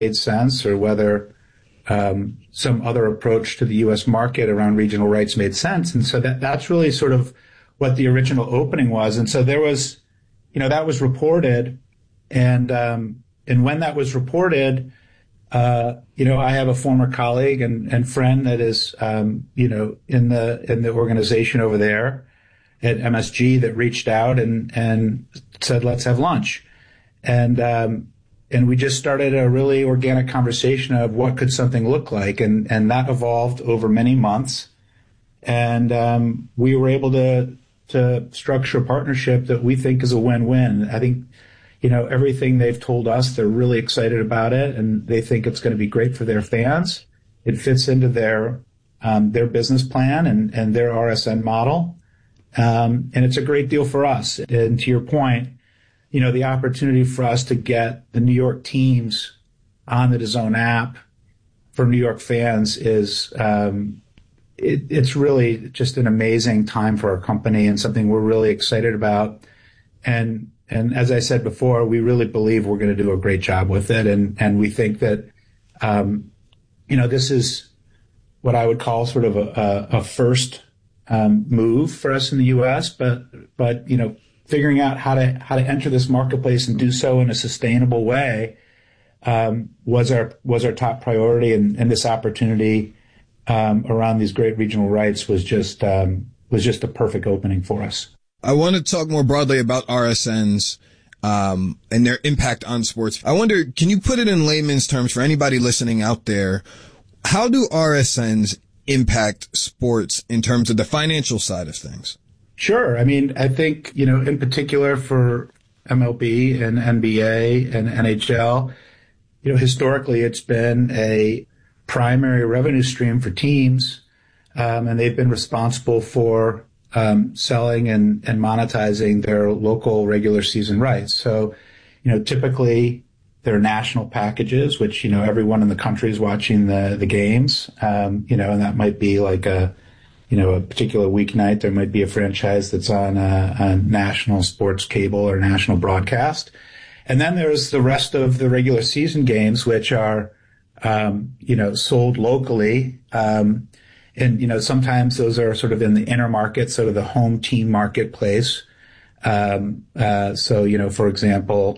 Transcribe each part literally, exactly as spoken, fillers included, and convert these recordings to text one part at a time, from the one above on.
made sense or whether um, some other approach to the U S market around regional rights made sense. And so that that's really sort of what the original opening was. And so there was, you know, that was reported. And um, and when that was reported, uh, you know, I have a former colleague and, and friend that is, um, you know, in the in the organization over there at M S G that reached out and and said, let's have lunch. And um, and we just started a really organic conversation of what could something look like, and and that evolved over many months. And um, we were able to to structure a partnership that we think is a win-win. I think, you know, everything they've told us, they're really excited about it, and they think it's going to be great for their fans. It fits into their um, their business plan and, and their R S N model, um, and it's a great deal for us. And to your point, you know, the opportunity for us to get the New York teams on the DAZN app for New York fans is um, it, it's really just an amazing time for our company and something we're really excited about. And And as I said before, we really believe we're going to do a great job with it. And, and we think that, um, you know, this is what I would call sort of a, a, a first um, move for us in the U S. But, but, you know, figuring out how to, how to enter this marketplace and do so in a sustainable way um, was our, was our top priority. And, and this opportunity um, around these great regional rights was just, um, was just a perfect opening for us. I want to talk more broadly about R S Ns um, and their impact on sports. I wonder, can you put it in layman's terms for anybody listening out there? How do R S Ns impact sports in terms of the financial side of things? Sure. I mean, I think, you know, in particular for M L B and N B A and N H L, you know, historically it's been a primary revenue stream for teams, um, and they've been responsible for Um, selling and, and monetizing their local regular season rights. So, you know, typically they're national packages, which, you know, everyone in the country is watching the, the games, um, you know, and that might be like a, you know, a particular weeknight. There might be a franchise that's on a, a national sports cable or national broadcast. And then there's the rest of the regular season games, which are, um, you know, sold locally, um, And, you know, sometimes those are sort of in the inner market, sort of the home team marketplace. Um, uh, so, you know, for example,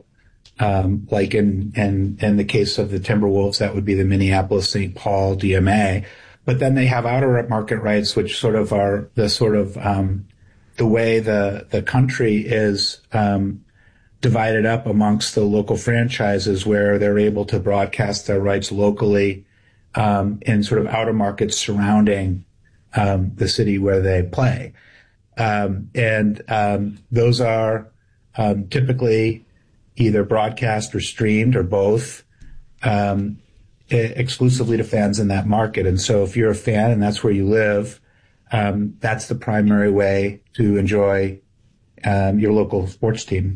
um, like in, in, in the case of the Timberwolves, that would be the Minneapolis Saint Paul D M A. But then they have outer market rights, which sort of are the sort of, um, the way the, the country is, um, divided up amongst the local franchises where they're able to broadcast their rights locally Um, in sort of outer markets surrounding um, the city where they play. Um, and um, those are um, typically either broadcast or streamed or both um, I- exclusively to fans in that market. And so if you're a fan and that's where you live, um, that's the primary way to enjoy um, your local sports team.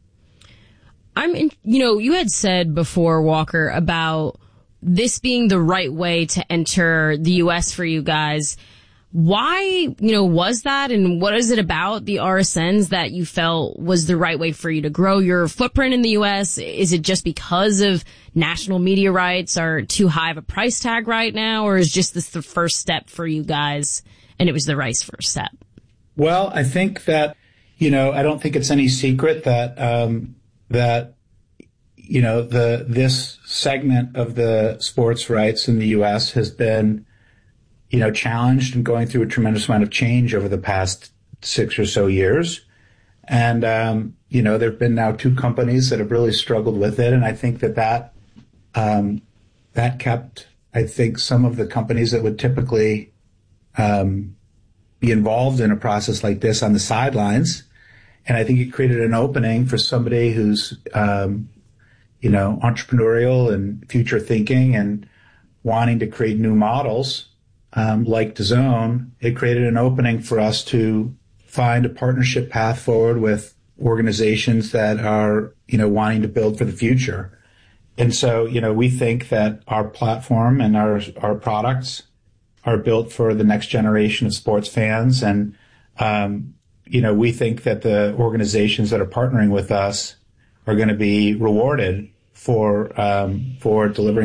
I'm in, you know, you had said before, Walker, about this being the right way to enter the U S for you guys. Why, you know, was that, and what is it about the R S Ns that you felt was the right way for you to grow your footprint in the U S? Is it just because of national media rights are too high of a price tag right now, or is just this the first step for you guys and it was the right first step? Well, I think that, you know, I don't think it's any secret that, um, that, you know, the, this segment of the sports rights in the U S has been, you know, challenged and going through a tremendous amount of change over the past six or so years. And, um, you know, there've been now two companies that have really struggled with it. And I think that that, um, that kept, I think, some of the companies that would typically, um, be involved in a process like this on the sidelines. And I think it created an opening for somebody who's, um, you know, entrepreneurial and future thinking and wanting to create new models, um, like DAZN. It created an opening for us to find a partnership path forward with organizations that are, you know, wanting to build for the future. And so, you know, we think that our platform and our, our products are built for the next generation of sports fans. And, um, you know, we think that the organizations that are partnering with us are going to be rewarded for um, for delivering